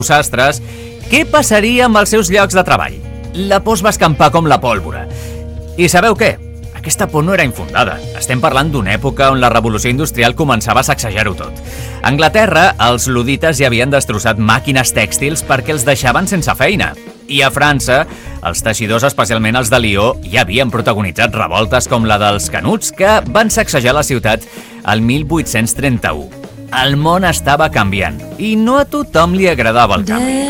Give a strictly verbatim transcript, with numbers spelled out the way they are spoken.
sastres, què passaria amb els seus llocs de treball? La por es va escampar com la pólvora. I sabeu què? Aquesta por no era infundada. Estem parlant d'una època on la revolució industrial començava a sacsejar-ho tot. A Anglaterra, els ludites ja havien destrossat màquines tèxtils perquè els deixaven sense feina. I a França, els teixidors, especialment els de Lió, ja havien protagonitzat revoltes com la dels Canuts, que van sacsejar la ciutat el mil vuit-cents trenta-u. El món estava canviant i no a tothom li agradava el canvi.